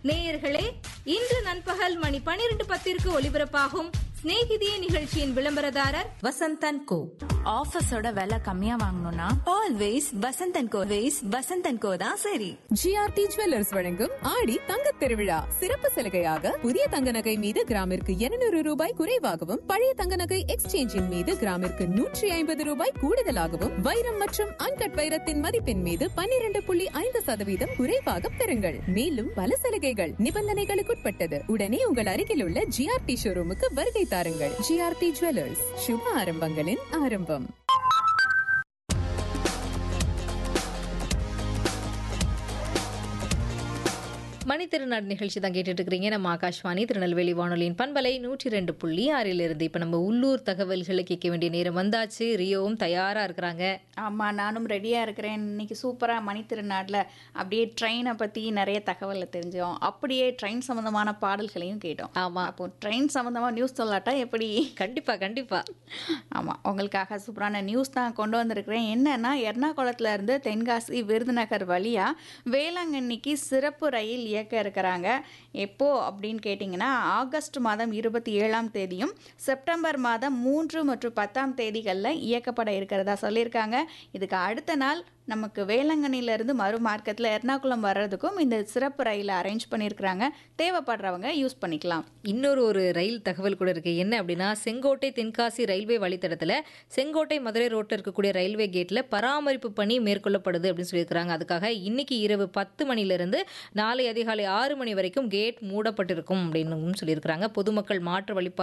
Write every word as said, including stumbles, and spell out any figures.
நேயர்களே, இன்று நண்பகல் மணி பனிரெண்டு பத்திற்கு ஒலிபரப்பாகும் ஸ்நேகிதியே நிகழ்ச்சியின் விளம்பரதாரர் வசந்தன் கோ. ஆஃபீஸோட விலை கம்மியா வாங்கணும்னா ஆல்வேஸ் வசந்தன் கோ. வேஸ் வசந்தன் கோ தான் சரி. ஜிஆர்டி ஜுவல்லர்ஸ் வழங்கும் ஆடி தங்கத் திருவிழா சிறப்பு சலுகையாக புதிய தங்க நகை மீது கிராமிற்கு இருநூறு ரூபாய் குறைவாகவும், பழைய தங்க நகை எக்ஸ்சேஞ்சின் மீது கிராமிற்கு நூற்றி ஐம்பது ரூபாய் கூடுதலாகவும், வைரம் மற்றும் அன்கட் வைரத்தின் மதிப்பின் மீது பன்னிரண்டு புள்ளி ஐந்து சதவீதம் குறைவாக பெறுங்கள். மேலும் பல சலுகைகள் நிபந்தனைகளுக்குட்பட்டது. உடனே உங்கள் அருகில் உள்ள ஜிஆர்டி ஷோரூமுக்கு வருகை தாருங்கள். ஜிஆர்டி ஜுவல்லர்ஸ், சுப ஆரம்பங்களின் ஆரம்பம். மணி திருநாடு நிகழ்ச்சி தான் கேட்டுட்டு இருக்கிறீங்க. நம்ம ஆகாஷ்வாணி திருநெல்வேலி வானொலியின் பண்பலை நூற்றி ரெண்டு புள்ளி ஆறில் இருந்து இப்போ நம்ம உள்ளூர் தகவல்களை கேட்க வேண்டிய நேரம் வந்தாச்சு. ரியோவும் தயாரா இருக்கிறாங்க. ஆமாம், நானும் ரெடியாக இருக்கிறேன். இன்னைக்கு சூப்பராக மணி திருநாட்டில் அப்படியே ட்ரெயினை பற்றி நிறைய தகவலை தெரிஞ்சோம். அப்படியே ட்ரெயின் சம்மந்தமான பாடல்களையும் கேட்டோம். ஆமாம், அப்போ ட்ரெயின் சம்மந்தமாக நியூஸ் சொல்லாட்டா எப்படி? கண்டிப்பாக கண்டிப்பாக. ஆமாம், உங்களுக்காக சூப்பரான நியூஸ் தான் கொண்டு வந்திருக்கிறேன். என்னன்னா, எர்ணாகுளத்தில் இருந்து தென்காசி விருதுநகர் வழியாக வேளாங்கண்ணிக்கு சிறப்பு ரயில் இயக்க இருக்கிறாங்க. எப்போ அப்படின்னு கேட்டிங்கன்னா, ஆகஸ்ட் மாதம் இருபத்தி ஏழாம் தேதியும் செப்டம்பர் மாதம் மூன்று மற்றும் பத்தாம் தேதிகளில் இயக்கப்பட இருக்கிறதா சொல்லியிருக்காங்க. இதுக்கு அடுத்த நாள் நமக்கு வேளாங்கண்ணியிலேருந்து மறு மார்க்கத்தில் எர்ணாகுளம் வர்றதுக்கும் இந்த சிறப்பு ரயிலை அரேஞ்ச் பண்ணியிருக்கிறாங்க. தேவைப்படுறவங்க யூஸ் பண்ணிக்கலாம். இன்னொரு ஒரு ரயில் தகவல் கூட இருக்குது. என்ன அப்படின்னா, செங்கோட்டை தென்காசி ரயில்வே வழித்தடத்தில் செங்கோட்டை மதுரை ரோட்டில் இருக்கக்கூடிய ரயில்வே கேட்டில் பராமரிப்பு பணி மேற்கொள்ளப்படுது அப்படின்னு சொல்லியிருக்கிறாங்க. அதுக்காக இன்னைக்கு இரவு பத்து மணிலிருந்து நாளை அதிகாலை ஆறு மணி வரைக்கும் கேட் மூடப்பட்டிருக்கும் அப்படின்னு சொல்லியிருக்கிறாங்க. பொதுமக்கள் மாற்று வழிபாதை